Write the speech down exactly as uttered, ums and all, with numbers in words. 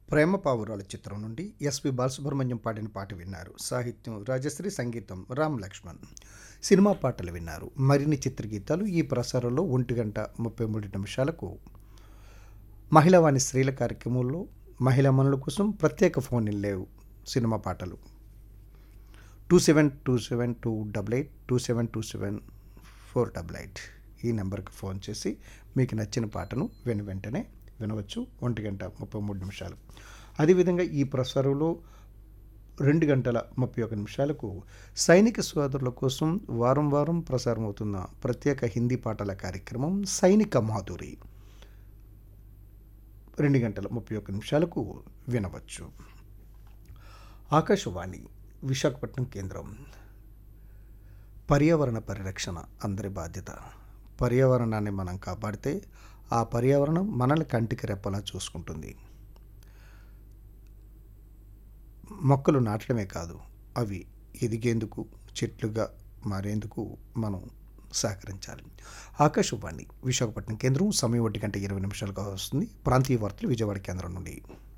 ప్రేమ పావురాల చిత్రం నుండి ఎస్పి బాలసుబ్రహ్మణ్యం పాడిన పాట విన్నారు. సాహిత్యం రాజశ్రీ, సంగీతం రామ్ లక్ష్మణ్. సినిమా పాటలు విన్నారు. మరిన్ని చిత్రగీతాలు ఈ ప్రసారంలో ఒంటి గంట ముప్పై మూడు నిమిషాలకు మహిళావాణి స్త్రీల కార్యక్రమంలో మహిళా మనుల కోసం ప్రత్యేక ఫోన్ ఇన్ లేవు సినిమా పాటలు two seven two seven two double eight two seven two seven four double eight ఈ నెంబర్కి ఫోన్ చేసి మీకు నచ్చిన పాటను వెను వెంటనే వినవచ్చు. ఒంటి గంట ముప్పై మూడు నిమిషాలు. అదేవిధంగా ఈ ప్రసారంలో రెండు గంటల ముప్పై ఒక నిమిషాలకు సైనిక సోదరుల కోసం వారం వారం ప్రసారం అవుతున్న ప్రత్యేక హిందీ పాటల కార్యక్రమం సైనిక మాధురి రెండు గంటల ముప్పై ఒక్క నిమిషాలకు వినవచ్చు. ఆకాశవాణి విశాఖపట్నం కేంద్రం. పర్యావరణ పరిరక్షణ అందరి బాధ్యత. పర్యావరణాన్ని మనం కాపాడితే ఆ పర్యావరణం మనల్ని కంటికి రెప్పలా చూసుకుంటుంది. మొక్కలు నాటడమే కాదు, అవి ఎదిగేందుకు, చెట్లుగా మారేందుకు మనం సహకరించాలి. ఆకాశవాణి విశాఖపట్నం కేంద్రం. సమయం ఒకటి గంట ఇరవై నిమిషాలుగా వస్తుంది. ప్రాంతీయ వార్తలు విజయవాడ కేంద్రం నుండి.